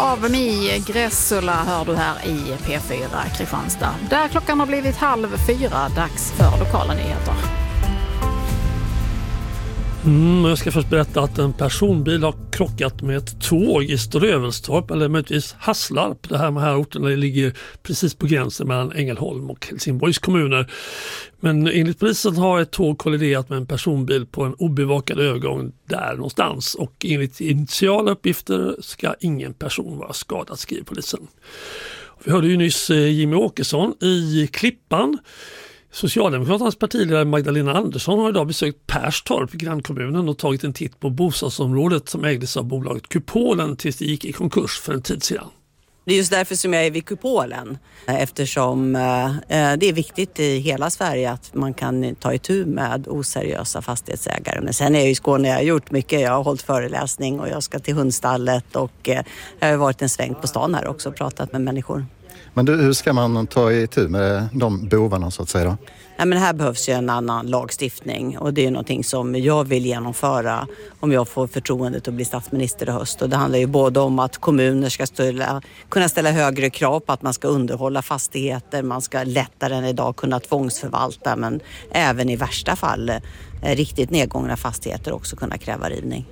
av Mi Grässulla hör du här i P4 Kristianstad. Där klockan har blivit 3:30, dags för lokala nyheter. Jag ska först berätta att en personbil har krockat med ett tåg i Strövelstorp, eller möjligtvis Hasslarp. Det här orten ligger precis på gränsen mellan Ängelholm och Helsingborgs kommuner. Men enligt polisen har ett tåg kolliderat med en personbil på en obevakad övergång där någonstans. Och enligt initiala uppgifter ska ingen person vara skadad, skriver polisen. Vi hörde ju nyss Jimmy Åkesson i Klippan. Socialdemokraternas partiledare Magdalena Andersson har idag besökt Perstorp i grannkommunen och tagit en titt på bostadsområdet som ägdes av bolaget Kupolen tills det gick i konkurs för en tid sedan. Det är just därför som jag är vid Kupolen, eftersom det är viktigt i hela Sverige att man kan ta itu med oseriösa fastighetsägare. Men sen är jag i Skåne, jag har gjort mycket, jag har hållit föreläsning och jag ska till hundstallet och jag har varit en sväng på stan här också och pratat med människor. Men hur ska man ta itu med de bovarna så att säga då? Ja, men här behövs ju en annan lagstiftning och det är någonting som jag vill genomföra om jag får förtroendet att bli statsminister i höst. Och det handlar ju både om att kommuner ska kunna ställa högre krav på att man ska underhålla fastigheter, man ska lättare än idag kunna tvångsförvalta, men även i värsta fall riktigt nedgångna fastigheter också kunna kräva rivning.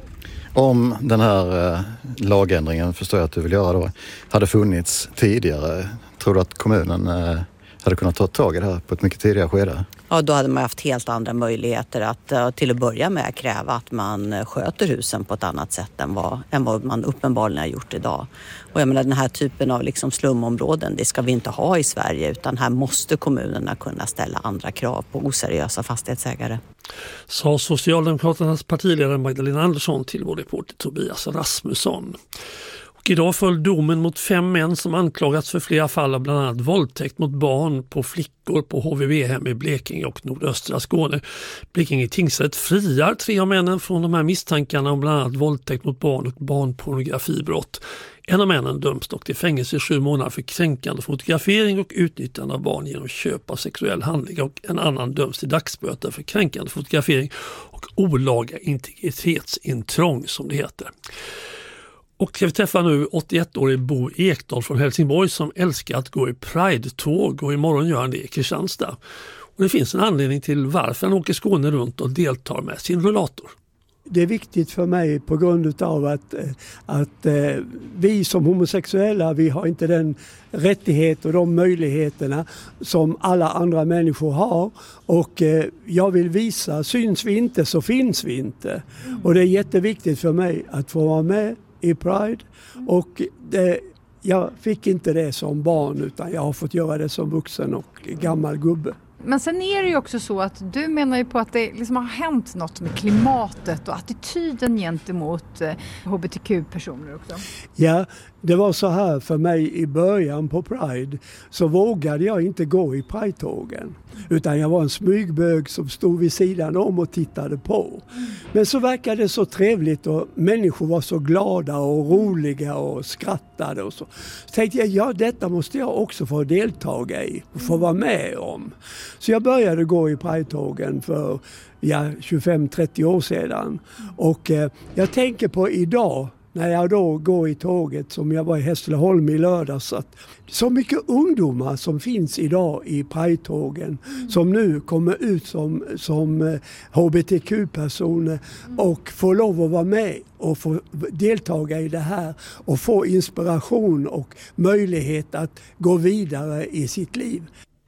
Om den här lagändringen, förstår jag att du vill göra då, hade funnits tidigare, tror du att kommunen hade kunnat ta tag i det här på ett mycket tidigare skede? Ja, då hade man haft helt andra möjligheter att till att börja med kräva att man sköter husen på ett annat sätt än vad man uppenbarligen har gjort idag. Och jag menar, den här typen av slumområden, det ska vi inte ha i Sverige, utan här måste kommunerna kunna ställa andra krav på oseriösa fastighetsägare. Sa Socialdemokraternas partiledare Magdalena Andersson till vår reporter Tobias Rasmusson. Och idag föll domen mot 5 män som anklagats för flera fall av bland annat våldtäkt mot barn på flickor på HVB-hem i Blekinge och nordöstra Skåne. Blekinge tingsrätt friar 3 av männen från de här misstankarna om bland annat våldtäkt mot barn och barnpornografibrott. En av männen döms dock till fängelse i 7 månader för kränkande fotografering och utnyttjande av barn genom köp av sexuell handling, och en annan döms till dagsböter för kränkande fotografering och olaga integritetsintrång, som det heter. Och vi träffar nu 81-årig Bo Ekdahl från Helsingborg som älskar att gå i Pride-tåg, och imorgon gör han det i Kristianstad. Och det finns en anledning till varför han åker Skåne runt och deltar med sin rullator. Det är viktigt för mig på grund av att vi som homosexuella, vi har inte den rättighet och de möjligheterna som alla andra människor har. Och jag vill visa, syns vi inte så finns vi inte. Och det är jätteviktigt för mig att få vara med i Pride. Och jag fick inte det som barn, utan jag har fått göra det som vuxen och gammal gubbe. Men sen är det ju också så att du menar ju på att det har hänt något med klimatet och attityden gentemot hbtq-personer också. Ja, det var så här för mig i början på Pride, så vågade jag inte gå i Pride-tågen. Utan jag var en smygbög som stod vid sidan om och tittade på. Men så verkade det så trevligt och människor var så glada och roliga och skrattade och så. Så tänkte jag, ja, detta måste jag också få deltaga i och få vara med om. Så jag började gå i Pride-tågen för 25-30 år sedan. Och jag tänker på idag, när jag då går i tåget som jag var i Hässleholm i lördags, att så mycket ungdomar som finns idag i Pride-tågen som nu kommer ut som hbtq-personer och får lov att vara med och få deltaga i det här och få inspiration och möjlighet att gå vidare i sitt liv.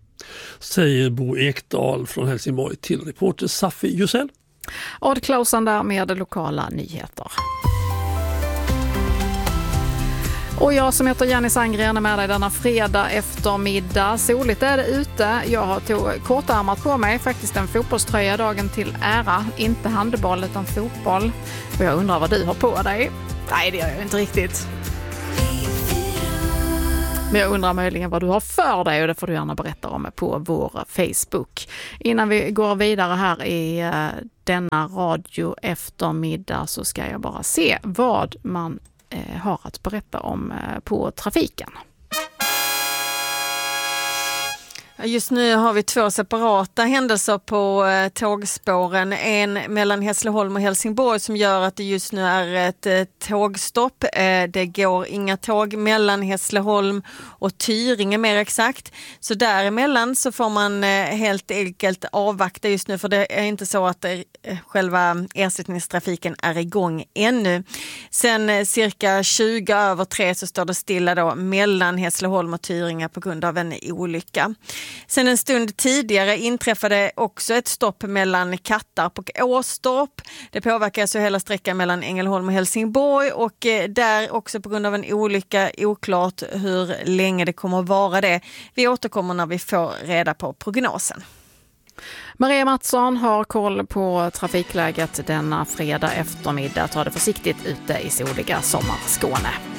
Säger Bo Ekdahl från Helsingborg till reporter Safi Jusel. Odd Klausen där med lokala nyheter. Och jag som heter Jenny Sandgren är med dig denna fredag eftermiddag. Soligt är det ute. Jag har kortärmat på mig, faktiskt en fotbollströja dagen till ära. Inte handboll utan fotboll. Och jag undrar vad du har på dig. Nej, det gör jag inte riktigt. Men jag undrar möjligen vad du har för dig, och det får du gärna berätta om på vår Facebook. Innan vi går vidare här i denna radio eftermiddag så ska jag bara se vad man har att berätta om på trafiken. Just nu har vi 2 separata händelser på tågspåren. En mellan Hässleholm och Helsingborg som gör att det just nu är ett tågstopp. Det går inga tåg mellan Hässleholm och Tyringe mer exakt. Så däremellan så får man helt enkelt avvakta just nu, för det är inte så att själva ersättningstrafiken är igång ännu. Sen cirka 20:03 så står det stilla då mellan Hässleholm och Tyringe på grund av en olycka. Sen en stund tidigare inträffade också ett stopp mellan Kattarp och Åstorp. Det påverkar så hela sträckan mellan Ängelholm och Helsingborg, och där också på grund av en olycka oklart hur länge det kommer att vara det. Vi återkommer när vi får reda på prognosen. Maria Mattsson har koll på trafikläget denna fredag eftermiddag. Ta det försiktigt ute i soliga sommarskåne.